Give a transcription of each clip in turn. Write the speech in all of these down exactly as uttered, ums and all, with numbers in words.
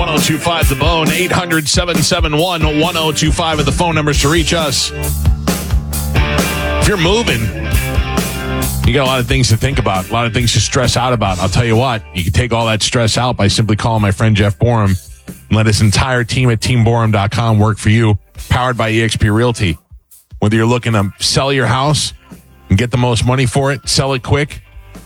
oh two five The Bone, eight hundred, seven seven one, one oh two five are the phone numbers to reach us. If you're moving, you got a lot of things to think about, a lot of things to stress out about. I'll tell you what, you can take all that stress out by simply calling my friend Jeff Borum and let his entire team at team borum dot com work for you, powered by eXp Realty. Whether you're looking to sell your house and get the most money for it, sell it quick,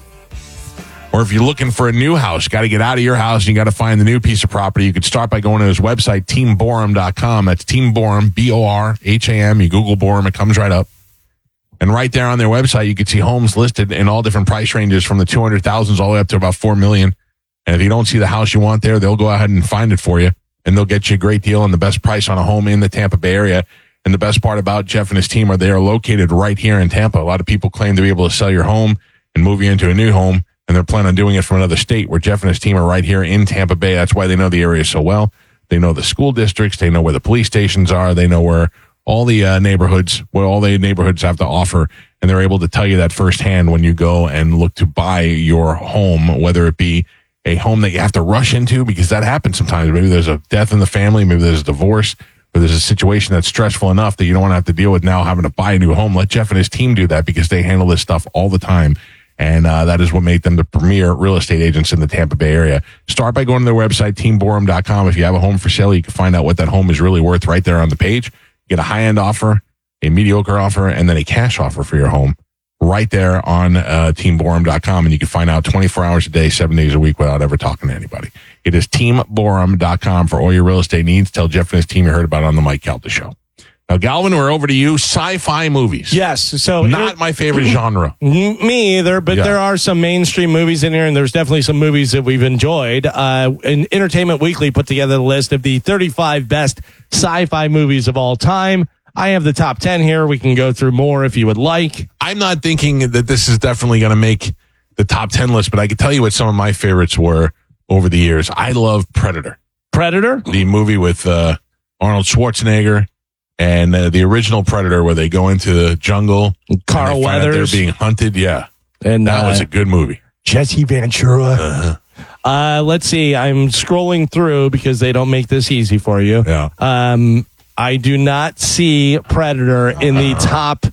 or if you're looking for a new house, got to get out of your house and you got to find the new piece of property, you could start by going to his website, team borum dot com. That's Team Borum, B O R H A M. You Google Borum, it comes right up. And right there on their website, you can see homes listed in all different price ranges from the two hundred thousands all the way up to about four million dollars. And if you don't see the house you want there, they'll go ahead and find it for you. And they'll get you a great deal and the best price on a home in the Tampa Bay area. And the best part about Jeff and his team are they are located right here in Tampa. A lot of people claim to be able to sell your home and move you into a new home, and they're planning on doing it from another state, where Jeff and his team are right here in Tampa Bay. That's why they know the area so well. They know the school districts. They know where the police stations are. They know where all the uh, neighborhoods, what all the neighborhoods have to offer. And they're able to tell you that firsthand when you go and look to buy your home, whether it be a home that you have to rush into, because that happens sometimes. Maybe there's a death in the family. Maybe there's a divorce. Or there's a situation that's stressful enough that you don't want to have to deal with now having to buy a new home. Let Jeff and his team do that, because they handle this stuff all the time. And uh, that is what made them the premier real estate agents in the Tampa Bay area. Start by going to their website, team borum dot com. If you have a home for sale, you can find out what that home is really worth right there on the page. Get a high-end offer, a mediocre offer, and then a cash offer for your home right there on uh, team borum dot com. And you can find out twenty-four hours a day, seven days a week without ever talking to anybody. It is team borum dot com for all your real estate needs. Tell Jeff and his team you heard about it on the Mike Calta Show. Now, Galvin, we're over to you. Sci-fi movies. Yes. So not my favorite genre. Me either, but yeah. There are some mainstream movies in here, and there's definitely some movies that we've enjoyed. Uh, and Entertainment Weekly put together the list of the thirty-five best sci-fi movies of all time. I have the top ten here. We can go through more if you would like. I'm not thinking that this is definitely going to make the top ten list, but I can tell you what some of my favorites were over the years. I love Predator. Predator? The movie with uh, Arnold Schwarzenegger and uh, the original Predator, where they go into the jungle. Carl and Weathers. They're being hunted. Yeah. And that uh, was a good movie. Jesse Ventura. Uh-huh. Uh, let's see. I'm scrolling through because they don't make this easy for you. Yeah. Um, I do not see Predator in the top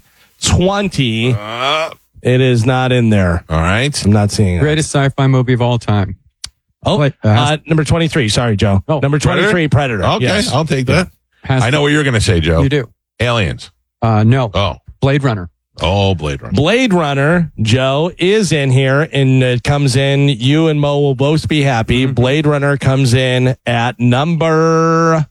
twenty. Uh, it is not in there. All right. I'm not seeing it. Greatest sci-fi movie of all time. Oh, Wait, uh, uh, number twenty-three. Sorry, Joe. Oh, number twenty-three, Predator. Okay, yes. I'll take that. Has I know what you're going to say, Joe. You do. Aliens. Uh, no. Oh. Blade Runner. Oh, Blade Runner. Blade Runner, Joe, is in here, and it comes in. You and Mo will both be happy. Mm-hmm. Blade Runner comes in at number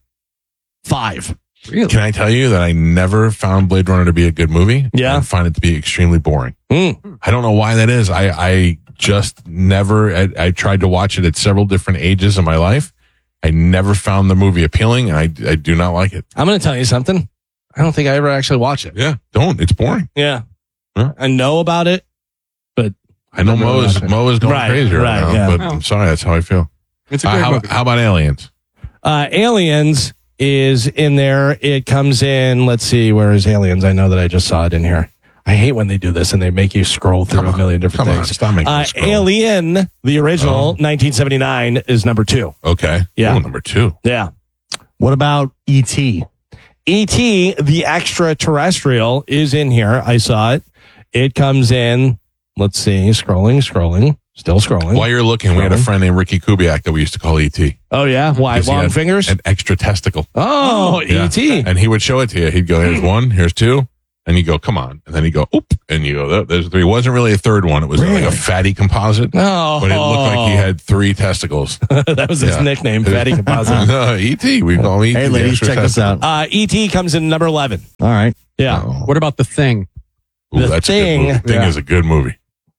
five. Really? Can I tell you that I never found Blade Runner to be a good movie? Yeah. I find it to be extremely boring. Mm. I don't know why that is. I, I just never, I, I tried to watch it at several different ages of my life. I never found the movie appealing, and I, I do not like it. I'm going to tell you something. I don't think I ever actually watched it. Yeah, don't. It's boring. Yeah. Huh? I know about it, but I know Mo is, Mo is going Right, crazy right, right, now, yeah. but I'm sorry, that's how I feel. It's a Uh, great how, movie. how about Aliens? uh, Aliens is in there. It comes in. Let's see. Where is Aliens? I know that I just saw it in here. I hate when they do this and they make you scroll through Come a on. million different Come on, things. stop making uh, me scroll. Alien, the original, Oh. nineteen seventy-nine, is number two. Okay. Yeah. Ooh, number two. Yeah. What about E T? E T, the extraterrestrial, is in here. I saw it. It comes in. Let's see. Scrolling, scrolling, still scrolling. While you're looking, we had a Scrolling. friend named Ricky Kubiak that we used to call E T. Oh, yeah? Why? Because he Long had fingers? An extra testicle. Oh, Yeah. E T. And he would show it to you. He'd go, here's one, here's two. And you go, come on. And then he'd go, oop. And you go, "There- there's three. It wasn't really a third one. It was like a fatty composite. Oh. But it looked like he had three testicles. That was his Yeah. nickname, Fatty Composite. No, E T. We call him E T. Hey, the ladies, extra check this testicle. out. Uh, E T comes in number eleven. All right. Yeah. Oh. What about The Thing? Ooh, The that's Thing. a good movie. Thing Yeah. is a good movie.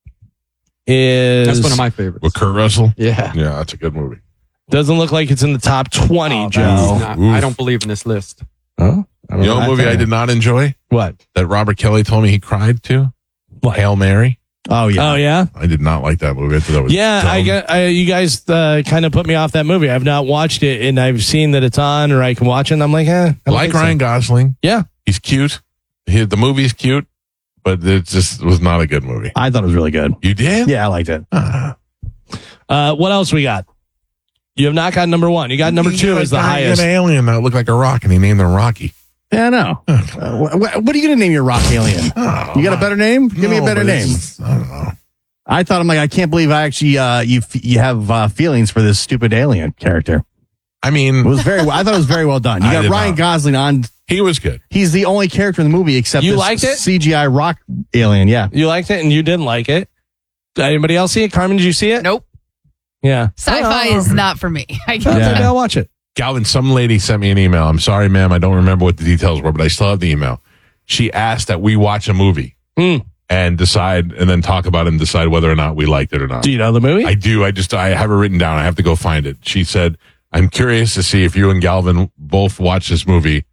Is That's one of my favorites. With Kurt Russell? Yeah. Yeah, that's a good movie. doesn't look like it's in the top twenty, Oh, Joe. that's not- Oof. I don't believe in this list. Huh? I don't You know a movie I did not enjoy What? that Robert Kelly told me he cried to? What? Hail Mary. Oh, yeah. Oh, yeah? I did not like that movie. I thought that was Yeah, I dumb. get, I, you guys uh, kind of put me off that movie. I've not watched it, and I've seen that it's on, or I can watch it, and I'm like, eh. I don't like think so. Ryan Gosling. Yeah. He's cute. He, the movie's cute, but it just was not a good movie. I thought it was really good. You did? Yeah, I liked it. Ah. Uh, what else we got? You have not got number one. You got number two as as the highest. An alien that looked like a rock, and he named him Rocky. Yeah, I know. Uh, wh- wh- what are you going to name your rock alien? Oh, You got a better name? Give me a no, better but name. it's- I don't know. I thought I'm like I can't believe I actually uh, you f- you have uh, feelings for this stupid alien character. I It mean, was very. I thought it was very well done. You I got did Ryan not. Gosling on. he was good. He's the only character in the movie except You this liked it? C G I rock alien. Yeah. You liked it and you didn't like it. Did anybody else see it? Carmen, did you see it? Nope. Yeah. Sci-fi Oh. is not for me. I Oh, can't. Yeah. Maybe I'll watch it. Galvin, some lady sent me an email. I'm sorry, ma'am. I don't remember what the details were, but I still have the email. She asked that we watch a movie Hmm. and decide, and then talk about it and decide whether or not we liked it or not. Do you know the movie? I do. I just, I have it written down. I have to go find it. She said, I'm curious to see if you and Galvin both watch this movie,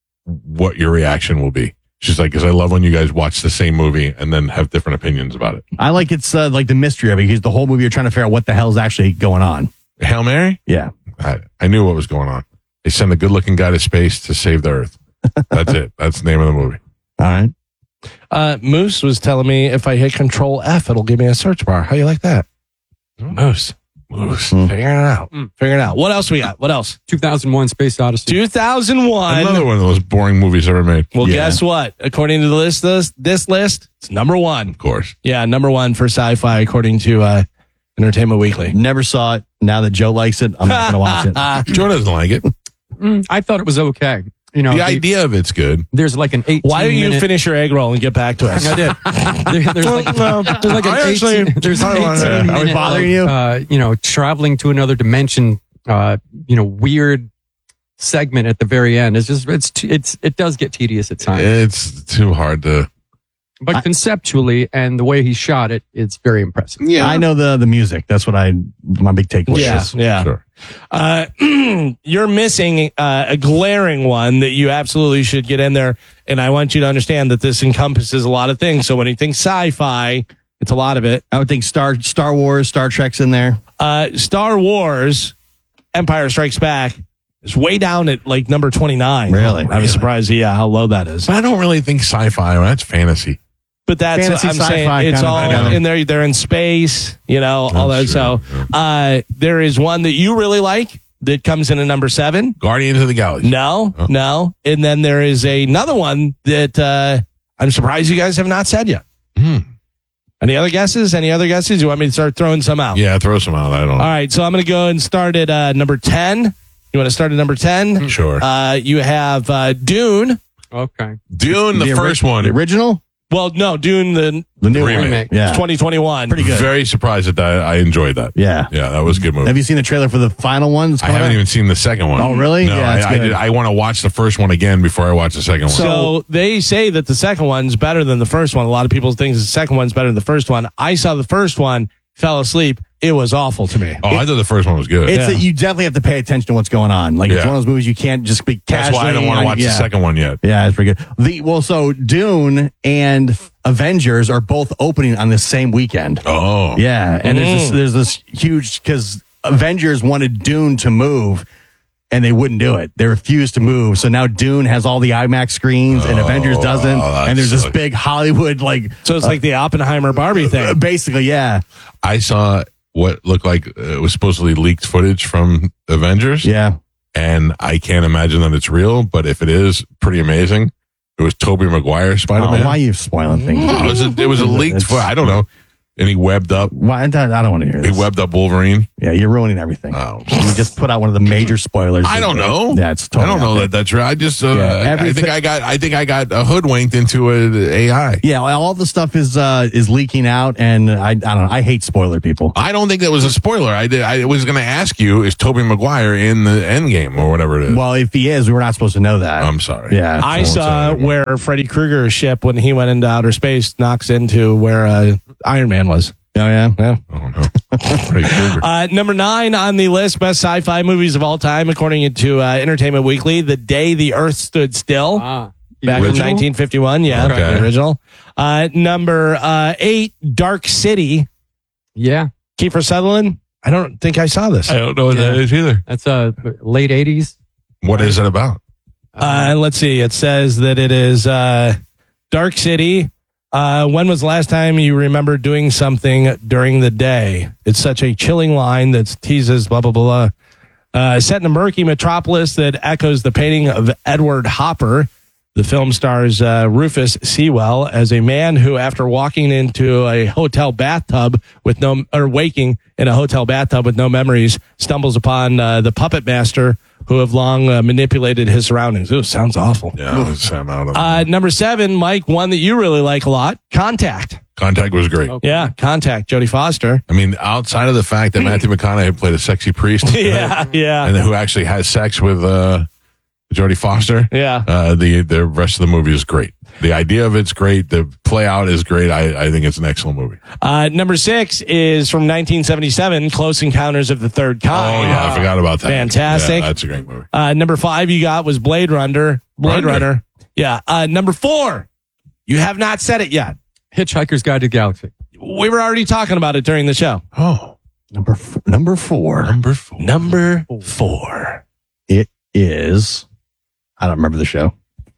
what your reaction will be. She's like, because I love when you guys watch the same movie and then have different opinions about it. I like it's uh, like the mystery of it because the whole movie you're trying to figure out what the hell's actually going on. Hail Mary? Yeah. I, I knew what was going on. They send a good looking guy to space to save the Earth. That's it. That's the name of the movie. All right. Uh, Moose was telling me if I hit Control F, it'll give me a search bar. How you like that? Moose. Moose. Mm. Figuring it out. Figuring it out. What else we got? What else? two thousand one Space Odyssey. two thousand one. Another one of those boring movies ever made. Well, Yeah. guess what? According to the list, this, this list, it's number one. Of course. Yeah, number one for sci-fi according to uh, Entertainment Weekly. Never saw it. Now that Joe likes it, I'm not going to watch it. Joe doesn't like it. Mm, I thought it was okay. You know, The the- idea of it's good. there's like an eighteen Why don't you minute, finish your egg roll and get back to us? I did. There- there's like, No, there's like an I actually- eighteen, there's an I don't wanna- eighteen Are we minute, bothering you? Uh, you know, traveling to another dimension, uh, you know, weird segment at the very end. It's just, it's, t- it's, it does get tedious at times. It's too hard to. But I- conceptually and the way he shot it, it's very impressive. Yeah. I know the the music. That's what I my big takeaway Yeah, is. yeah. Sure. Uh, you're missing uh, a glaring one that you absolutely should get in there. And I want you to understand that this encompasses a lot of things. So when you think sci-fi, it's a lot of it. I would think Star Star Wars, Star Trek's in there. Uh, Star Wars, Empire Strikes Back is way down at like number twenty-nine. Really? I was surprised. Yeah, how low that is. But I don't really think sci-fi. Well, that's fantasy. But that's Fantasy, I'm sci-fi saying. It's kind of all together. in there. They're in space, you know, all that. That's So true, uh, there is one that you really like that comes in at number seven. Guardians of the Galaxy. No, Oh. no. And then there is another one that uh, I'm surprised you guys have not said yet. Hmm. Any other guesses? Any other guesses? You want me to start throwing some out? Yeah, throw some out. I don't All know. right. So I'm going to go and start at uh, number ten. You want to start at number ten? Sure. Uh, you have uh, Dune. Okay. Dune, the, ori- first one. The original? Well, no, Dune, the The new Remake. one. Yeah. twenty twenty-one. Pretty good. Very surprised at that. I enjoyed that. Yeah. Yeah, that was a good movie. Have you seen the trailer for the final one? that's I coming haven't out? even seen the second one. Oh, really? No, Yeah, it's I, I, good. did, I want to watch the first one again before I watch the second one. So they say that the second one's better than the first one. A lot of people think the second one's better than the first one. I saw the first one, fell asleep. It was awful to me. oh, I thought the first one was good. It's Yeah. that you definitely have to pay attention to what's going on. Like it's Yeah. one of those movies you can't just be That's casually. why I don't want to watch yeah. the second one yet. Yeah, it's pretty good. The well, so Dune and Avengers are both opening on the same weekend. Oh. Yeah, and there's this, Mm. there's this huge because Avengers wanted Dune to move, and they wouldn't do it. They refused to move. So now Dune has all the IMAX screens, and Oh, Avengers doesn't. that And there's this sucks. big Hollywood like So it's like the Oppenheimer Barbie uh, thing. basically, yeah, I saw what looked like uh, it was supposedly leaked footage from Avengers. yeah. And I can't imagine that it's real, but if it is, pretty amazing. It was Tobey Maguire Spider-Man. Oh, why are you spoiling things? it was a, it was a leaked It's- foot. I don't know. And he webbed up. Why, I don't, I don't want to hear He this. webbed up Wolverine. Yeah, you're ruining everything. Oh. You just put out one of the major spoilers. I don't know. Yeah, it's I totally don't know out there. that that's real. I just, uh, Yeah, I everything- think I got, I think I got uh, hoodwinked into an A I. Yeah, well, all the stuff is uh, is leaking out, and I I don't know. I hate spoiler people. I don't think that was a spoiler. I did. I was going to ask you, is Tobey Maguire in the end game or whatever it is? Well, if he is, we were not supposed to know that. I'm sorry. Yeah. I won't say saw anymore. where Freddy Krueger's ship, when he went into outer space, knocks into where uh, Iron Man was. Oh yeah. Yeah. Oh, no. Freddy Krueger. Uh, number nine on the list, best sci-fi movies of all time, according to uh, Entertainment Weekly, The Day the Earth Stood Still, Ah. back in original? nineteen fifty-one. Yeah, Okay. the original. Uh, number uh, eight, Dark City, Yeah. Kiefer Sutherland. I don't think I saw this. I don't know what that is either. That's uh, late eighties. What is it about? Uh, let's see. It says that it is uh, Dark City. Uh, when was the last time you remember doing something during the day? It's such a chilling line that teases blah, blah, blah, blah. Uh, set in a murky metropolis that echoes the painting of Edward Hopper, the film stars uh, Rufus Sewell as a man who, after walking into a hotel bathtub with no, or waking in a hotel bathtub with no memories, stumbles upon uh, the puppet master who have long uh, manipulated his surroundings. Ooh, sounds awful. Yeah, Sam out of Uh, number seven, Mike, one that you really like a lot, Contact. Contact was great. Yeah, Contact, Jodie Foster. I mean, outside of the fact that Matthew McConaughey played a sexy priest, Yeah, yeah. and who actually has sex with uh, Jodie Foster, Yeah. uh, the the rest of the movie is great. The idea of it's great. The play out is great. I, I think it's an excellent movie. Uh, number six is from nineteen seventy-seven, Close Encounters of the Third Oh Kind. yeah, I forgot about that. Fantastic. Yeah, that's a great movie. Uh, number five you got was Blade Runner. Blade Runner. Runner. Yeah. Uh, number four, you have not said it yet. Hitchhiker's Guide to the Galaxy. We were already talking about it during the show. Oh, Number f- number four. number four. Number four. It is. I don't remember the show.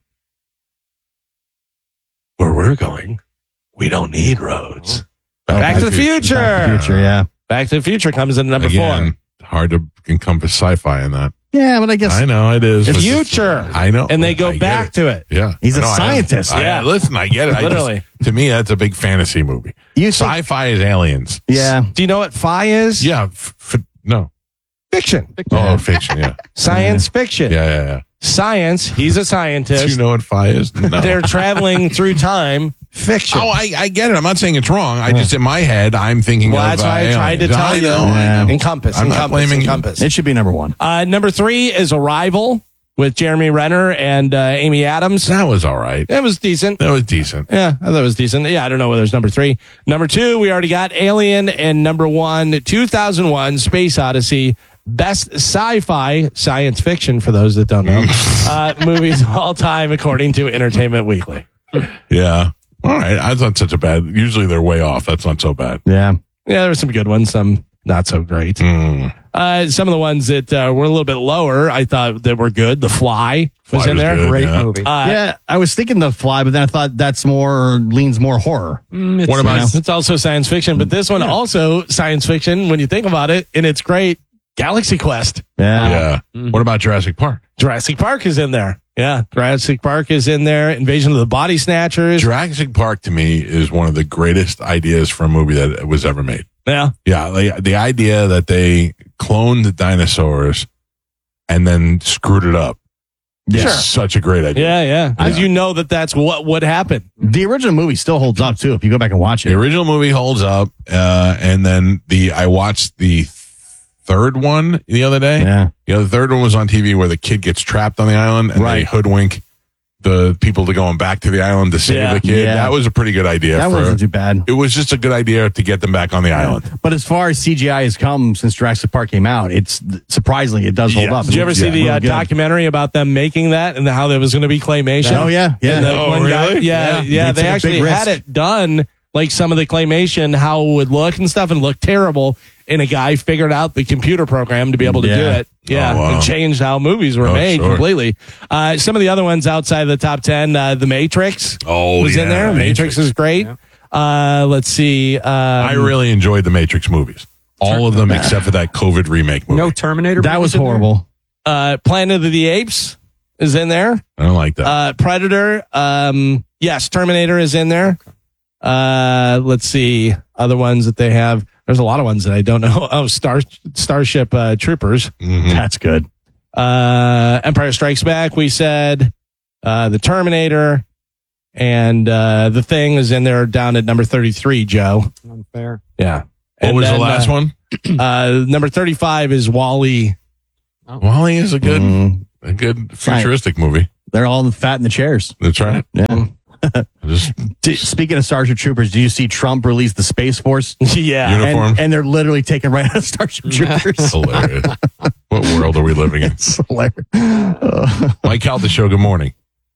Where we're going, we don't need roads. Oh, Back to the Future. Back to the Future, yeah. Back to the Future comes in at number Again, hard to encompass sci-fi in that. Yeah, but I guess I know it is. four. but- Future. I know, And they go I get back it. to it. Yeah, He's a No, I- scientist. I, Yeah. listen, I get it. I Literally. just, to me, that's a big fantasy movie. you think, Sci-fi is aliens. yeah. Do you know what Phi is? Yeah, f- f- no. Fiction. Oh, fiction. Yeah, Science fiction. yeah, yeah, yeah. Science. He's a Do scientist. you know what phi is? No. They're traveling through time. Fiction. Oh, I, I get it. I'm not saying it's wrong. I just, in my head, I'm thinking Well, of that's why uh, I tried to aliens. tell I you. know, I know. Encompass. I'm not encompass. blaming you. encompass. It should be number one. Uh, number three is Arrival with Jeremy Renner and uh, Amy Adams. That was all right. It was decent. That was decent. Yeah, I thought it was decent. Yeah, I don't know whether it's number three. Number two, we already got Alien. And number one, two thousand one, Space Odyssey. Best sci-fi, science fiction, for those that don't know, uh, movies of all time, according to Entertainment Weekly. Yeah. All right. I thought such a bad. Usually they're way off. That's not so bad. Yeah. Yeah, there were some good ones, some not so great. Mm. Uh, some of the ones that uh, were a little bit lower, I thought that were good. The Fly was Fly in was there. good, Great yeah. movie. Uh, yeah, I was thinking The Fly, but then I thought that's more, leans more horror. Mm, it's What about- nice. It's also science fiction, but this one also science fiction when you think about it, and it's great. Galaxy Quest. Yeah. Yeah. What about Jurassic Park? Jurassic Park is in there. Yeah, Jurassic Park is in there. Invasion of the Body Snatchers. Jurassic Park to me is one of the greatest ideas for a movie that was ever made. Yeah, Yeah, like, the idea that they cloned dinosaurs and then screwed it up. Yeah. is such a great idea. yeah, yeah. Because Yeah. you know that that's what would happen. The original movie still holds up, too, if you go back and watch The it. original movie holds up, uh, and then the I watched the third one the other day. Yeah. You know, the third one was on T V where the kid gets trapped on the island and they Right. hoodwink the people to going back to the island to save Yeah. the kid. Yeah. That was a pretty good idea. That for, wasn't too bad. It was just a good idea to get them back on the island. But as far as C G I has come since Jurassic Park came out, it's surprisingly, it does hold Yeah. up. Did you ever see Yeah, the uh, really good. documentary about them making that and how there was going to be claymation? Oh, yeah. Yeah. And the Oh, one guy- really? yeah, yeah. Yeah. They They took a actually big had risk. it done, like some of the claymation, how it would look and stuff, and look terrible. And a guy figured out the computer program to be able to do Yeah. it. Yeah, Oh, wow. and changed how movies were Oh, made sure. completely. Uh, some of the other ones outside of the top ten, uh, The Matrix Oh, was yeah, in there. Matrix, Matrix. is great. Uh, let's see. Um, I really enjoyed the Matrix movies. All of them except for that COVID remake movie. No Terminator. That was movies in there? horrible. uh, Planet of the Apes is in there. I don't like that. Uh, Predator. Um, yes, Terminator is in there. Uh, let's see other ones that they have. There's a lot of ones that I don't know. Oh, Star Starship uh, Troopers. Mhm. That's good. Uh, Empire Strikes Back. We said uh, the Terminator and uh, the Thing is in there down at number thirty-three. Joe. Unfair. Yeah. What And was then, the last uh, one? Uh, number thirty-five is Wall-E. Wall-E is a good, Mm, a good futuristic movie. they're all fat in the chairs. That's right. Yeah. Just D- Speaking of Starship Troopers, do you see Trump release the Space Force? yeah. Uni- Uniform. And, and they're literally taken right out of Starship Troopers. hilarious. What world are we living in? It's hilarious. Uh, Mike Calta Show, good morning.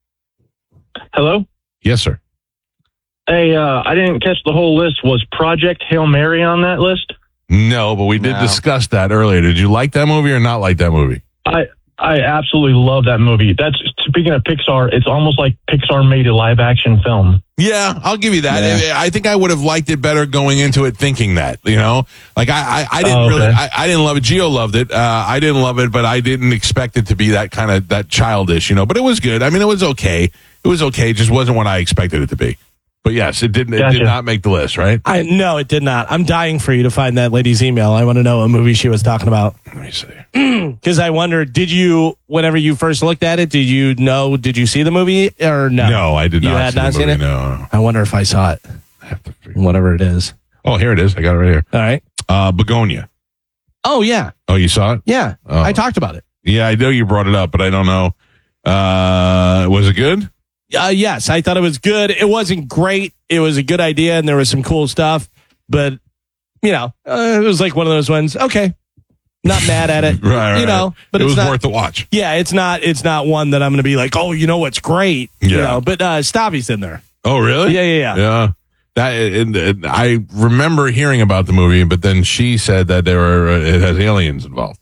Hello? Yes, sir. Hey, uh, I didn't catch the whole list. Was Project Hail Mary on that list? No, but we did No. discuss that earlier. Did you like that movie or not like that movie? I I absolutely love that movie. That's speaking of Pixar, it's almost like Pixar made a live action film. Yeah, I'll give you that. Yeah. I think I would have liked it better going into it thinking that, you know, like I, I, I didn't Oh, okay. really, I, I didn't love it. Gio loved it. Uh, I didn't love it, but I didn't expect it to be that kind of, that childish, you know, but it was good. I mean, it was okay. It was okay. It just wasn't what I expected it to be. But yes, it didn't, it Gotcha. did not make the list, right? I no, it did not. I'm dying for you to find that lady's email. I want to know what movie she was talking about. Let me see. Because I wonder, did you, whenever you first looked at it, did you know, did you see the movie or no? No, I did You not had see not the seen movie, it? no. I wonder if I saw it. I have to figure- Whatever it is. Oh, here it is. I got it right here. All right. Uh, Begonia. Oh, yeah. Oh, you saw it? Yeah. Oh. I talked about it. Yeah, I know you brought it up, but I don't know. Uh, was it good? Uh, yes, I thought it was good. It wasn't great. It was a good idea, and there was some cool stuff. But, you know, uh, it was like one of those ones. Okay. Not mad at it. Right, right. You know, but it it's was not, worth the watch. Yeah, it's not It's not one that I'm going to be like, oh, you know what's great. You Yeah. know, but uh, Stavi's in there. Oh, really? Yeah, yeah, yeah. Yeah. That and, and I remember hearing about the movie, but then she said that there were uh, it has aliens involved.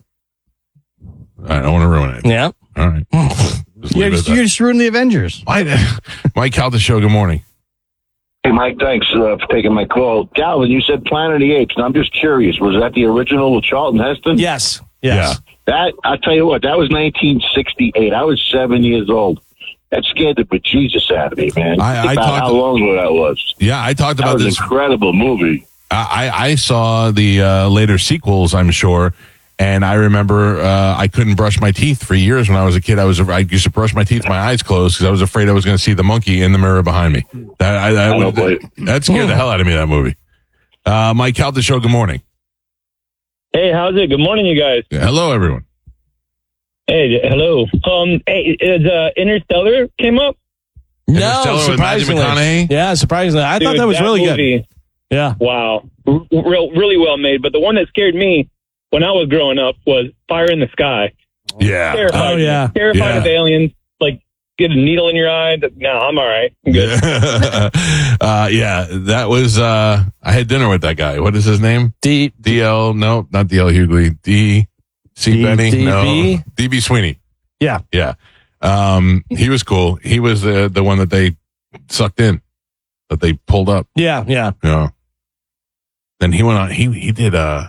I don't want to ruin it. Yeah. All right. Just You're leave it just, at you're just ruining the Avengers. that. Mike Calta Show, good morning. Hey, Mike, thanks uh, for taking my call. Calvin, you said Planet of the Apes, and I'm just curious. Was that the original with Charlton Heston? Yes. Yes. That, I'll tell you what, that was nineteen sixty-eight. I was seven years old. That scared the bejesus out of me, man. I- I Think about talked how to- long ago that was. Yeah, I talked That about was this. an incredible movie. I, I saw the uh, later sequels, I'm sure, and I remember uh, I couldn't brush my teeth for years when I was a kid. I was I used to brush my teeth with my eyes closed because I was afraid I was going to see the monkey in the mirror behind me. That I, I I would, don't blame that, that scared the hell out of me. That movie. Uh, Mike Calta Show, good morning. Hey, how's it? Good morning, you guys. Yeah, hello, everyone. Hey, hello. Um, hey, is uh, Interstellar came up? No, Interstellar with Matthew surprisingly. McConaughey? Yeah, surprisingly. I thought Dude, that was really movie, good. Yeah. Wow, R- real, really well made. But the one that scared me when I was growing up was Fire in the Sky. Yeah. Terrified. Oh, yeah. Terrified Yeah. of aliens. Like get a needle in your eye. No, I'm all right. I'm good. uh, yeah, that was. Uh, I had dinner with that guy. What is his name? D. D L. No, not D L Hughley. D. C. D- Benny. D B? No. D B Sweeney. Yeah. Yeah. Um, he was cool. He was the the one that they sucked in, that they pulled up. Yeah, yeah. Yeah. Then he went on. He he did. Uh,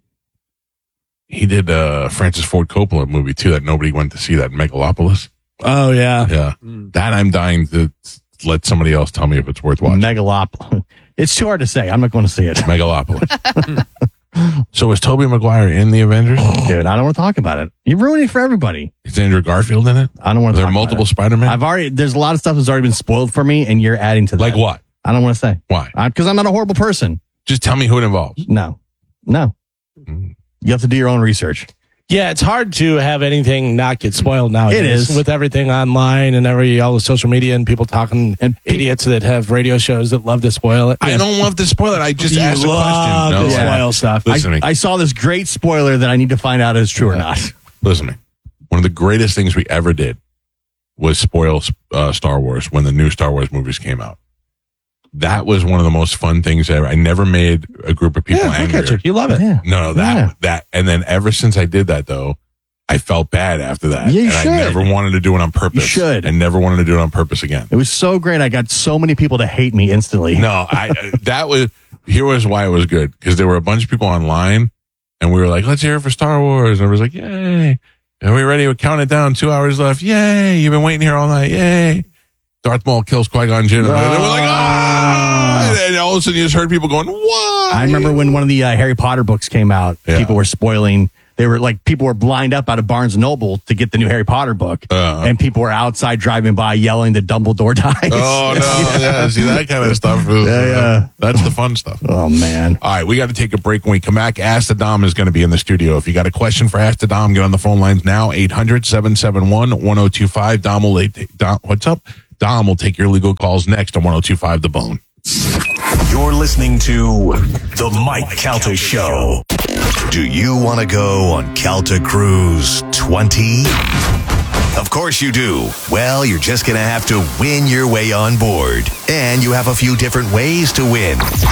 he did uh Francis Ford Coppola movie too that nobody went to see. That Megalopolis. Oh, yeah. Yeah. That I'm dying to let somebody else tell me if it's worth watching. Megalop. It's too hard to say. I'm not going to see it. Megalopolis. So is Tobey Maguire in the Avengers? Dude, I don't want to talk about it. You're ruining it for everybody. Is Andrew Garfield in it? I don't want Are to there talk multiple about Spider-Man? it. I've already, there's a lot of stuff that's already been spoiled for me, and you're adding to that. Like what? I don't want to say. Why? Because I'm not a horrible person. Just tell me who it involves. No. No. Mm. You have to do your own research. Yeah, it's hard to have anything not get spoiled nowadays. It is. With everything online and every all the social media and people talking and idiots that have radio shows that love to spoil it. I don't love to spoil it. I just You asked a love question. to No, Yeah. spoil stuff. Listen to me. I, I saw this great spoiler that I need to find out is true or not. Listen to me. One of the greatest things we ever did was spoil uh, Star Wars when the new Star Wars movies came out. That was one of the most fun things ever. I never made a group of people Yeah, look angrier. at you. You love it. Yeah. No, no, that Yeah. that, and then ever since I did that, though, I felt bad after that, Yeah, you and should. I never wanted to do it on purpose. You should. and never wanted to do it on purpose again. It was so great. I got so many people to hate me instantly. No, I that was here was why it was good because there were a bunch of people online, and we were like, "Let's hear it for Star Wars," and it was like, "Yay!" Are we ready to count it down? Two hours left. Yay! You've been waiting here all night. Yay! Darth Maul kills Qui-Gon Jinn. And they were like, "Ah!" And then all of a sudden, you just heard people going, "What?" I remember when one of the uh, Harry Potter books came out, Yeah. people were spoiling. They were like, people were lined up out of Barnes and Noble to get the new Harry Potter book. Uh-huh. And people were outside driving by yelling that Dumbledore dies. Oh no! Yeah, see that kind of stuff. Is, Yeah, yeah. That's the fun stuff. Oh, man. All right, we got to take a break. When we come back, Ask the Dom is going to be in the studio. If you got a question for Ask the Dom, get on the phone lines now, eight hundred, seven seven one, one oh two five. Dom will, Dom, what's up? Dom will take your legal calls next on one oh two five The Bone. You're listening to The Mike Calta Show. Do you want to go on Calta Cruise twenty? Of course you do. Well, you're just going to have to win your way on board. And you have a few different ways to win.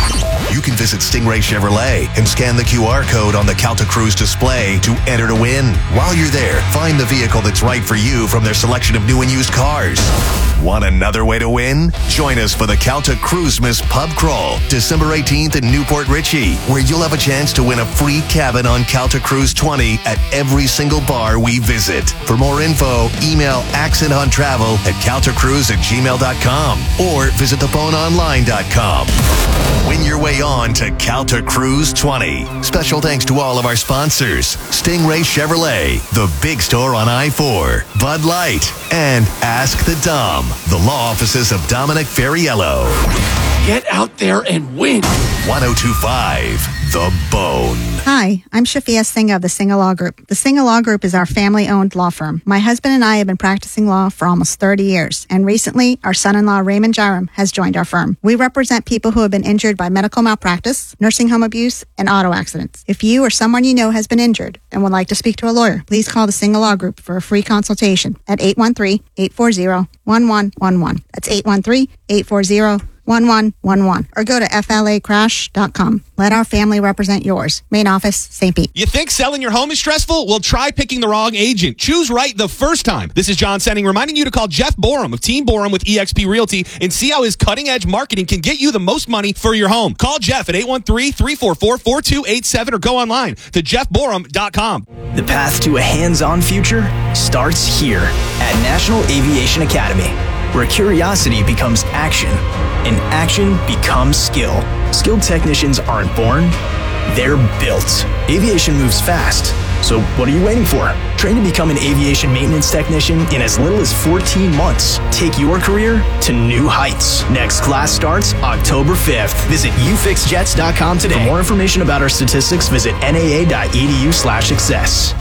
You can visit Stingray Chevrolet and scan the Q R code on the Calta Cruise display to enter to win. While you're there, find the vehicle that's right for you from their selection of new and used cars. Want another way to win? Join us for the Calta Cruisemas Pub Crawl, December eighteenth in Newport Richey, where you'll have a chance to win a free cabin on Calta Cruise twenty at every single bar we visit. For more info, email accent hunt travel at caltacruise at gmail dot com or visit the phone online dot com. Win your way on to Calta Cruise twenty. Special thanks to all of our sponsors: Stingray Chevrolet, the big store on I four, Bud Light, and Ask the Dom, the law offices of Dominic Ferriello. Get out there and win. one oh two point five The Bone. Hi, I'm Shafia Singh of the Singh Law Group. The Singh Law Group is our family-owned law firm. My husband and I have been practicing law for almost thirty years, and recently, our son-in-law Raymond Jairam has joined our firm. We represent people who have been injured by medical malpractice, nursing home abuse, and auto accidents. If you or someone you know has been injured and would like to speak to a lawyer, please call the Singh Law Group for a free consultation at eight one three, eight four zero, one one one one. That's eight one three, eight four zero, one one one one. Or go to F L A crash dot com. Let our family represent yours. Main office, Saint Pete. You think selling your home is stressful? Well, try picking the wrong agent. Choose right the first time. This is John Senning reminding you to call Jeff Borum of Team Borum with eXp Realty and see how his cutting-edge marketing can get you the most money for your home. Call Jeff at eight one three, three four four, four two eight seven or go online to jeff borum dot com. The path to a hands-on future starts here at National Aviation Academy, where curiosity becomes action and action becomes skill. Skilled technicians aren't born, they're built. Aviation moves fast, so what are you waiting for? Train to become an aviation maintenance technician in as little as fourteen months. Take your career to new heights. Next class starts October fifth. Visit u fix jets dot com today. For more information about our statistics, visit n a a dot e d u slash success.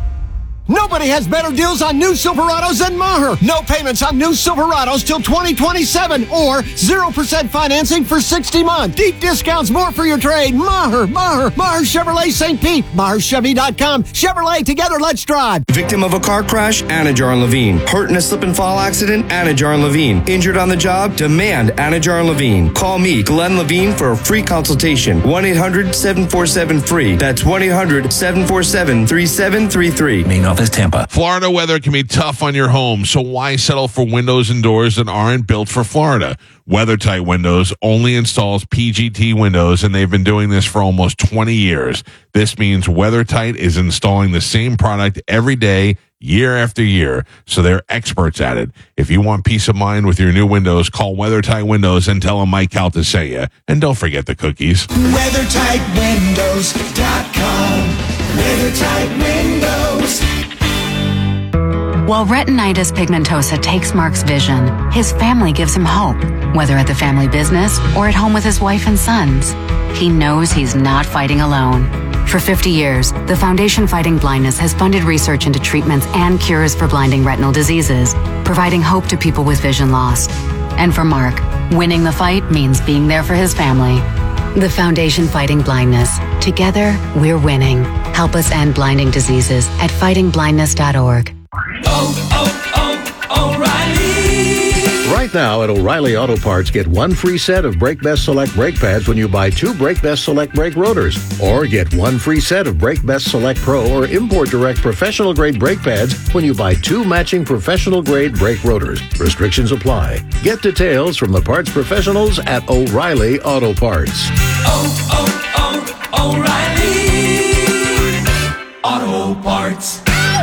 Nobody has better deals on new Silverados than Maher. No payments on new Silverados till twenty twenty-seven or zero percent financing for sixty months. Deep discounts, more for your trade. Maher, Maher, Maher Chevrolet Saint Pete. Maher Chevy dot com. Chevrolet, together, let's drive. Victim of a car crash? Anajar and Levine. Hurt in a slip and fall accident? Anajar and Levine. Injured on the job? Demand Anajar and Levine. Call me, Glenn Levine, for a free consultation. one eight hundred, seven four seven, free. That's one eight hundred, seven four seven, three seven three three. Main office, Tampa. Florida weather can be tough on your home, so why settle for windows and doors that aren't built for Florida? WeatherTight Windows only installs P G T windows, and they've been doing this for almost twenty years. This means WeatherTight is installing the same product every day, year after year, so they're experts at it. If you want peace of mind with your new windows, call WeatherTight Windows and tell them Mike Calta sent you. And don't forget the cookies. weather tight windows dot com. WeatherTight Windows. While retinitis pigmentosa takes Mark's vision, his family gives him hope, whether at the family business or at home with his wife and sons. He knows he's not fighting alone. For fifty years, the Foundation Fighting Blindness has funded research into treatments and cures for blinding retinal diseases, providing hope to people with vision loss. And for Mark, winning the fight means being there for his family. The Foundation Fighting Blindness. Together, we're winning. Help us end blinding diseases at fighting blindness dot org. Oh, oh, oh, O'Reilly. Right now at O'Reilly Auto Parts, get one free set of Brake Best Select brake pads when you buy two Brake Best Select brake rotors. Or get one free set of Brake Best Select Pro or Import Direct professional grade brake pads when you buy two matching professional grade brake rotors. Restrictions apply. Get details from the parts professionals at O'Reilly Auto Parts. Oh, oh, oh, O'Reilly Auto Parts.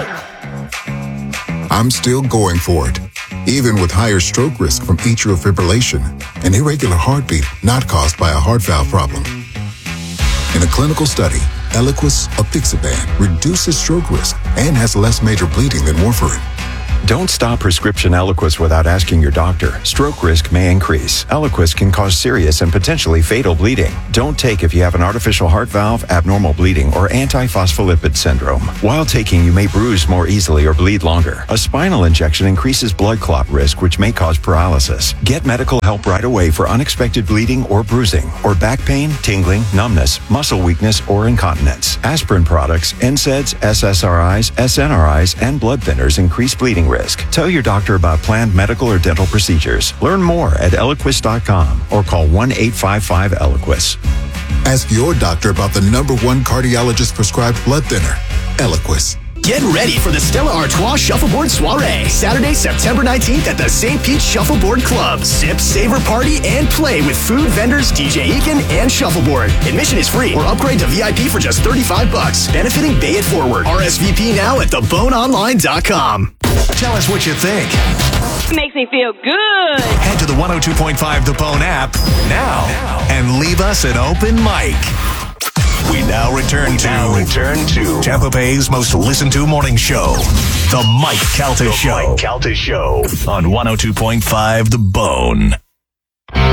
I'm still going for it, even with higher stroke risk from atrial fibrillation, an irregular heartbeat not caused by a heart valve problem. In a clinical study, Eliquis apixaban reduces stroke risk and has less major bleeding than warfarin. Don't stop prescription Eliquis without asking your doctor. Stroke risk may increase. Eliquis can cause serious and potentially fatal bleeding. Don't take if you have an artificial heart valve, abnormal bleeding, or antiphospholipid syndrome. While taking, you may bruise more easily or bleed longer. A spinal injection increases blood clot risk, which may cause paralysis. Get medical help right away for unexpected bleeding or bruising, or back pain, tingling, numbness, muscle weakness, or incontinence. Aspirin products, N SAIDs, S S R Is, S N R Is, and blood thinners increase bleeding risk. Tell your doctor about planned medical or dental procedures. Learn more at Eliquis dot com or call one eight five five Eliquis. Ask your doctor about the number one cardiologist prescribed blood thinner, Eliquis. Get ready for the Stella Artois Shuffleboard Soiree, Saturday, September nineteenth at the Saint Pete Shuffleboard Club. Sip, savor, party, and play with food vendors, D J Eakin, and Shuffleboard. Admission is free or upgrade to V I P for just thirty-five bucks. Benefiting Bay It Forward. R S V P now at the bone online dot com. Tell us what you think. Makes me feel good. Head to the one oh two point five The Bone app now and leave us an open mic. We now return to now return to Tampa Bay's most listened to morning show, The Mike Calta Show. Mike Calta Show on one oh two point five The Bone.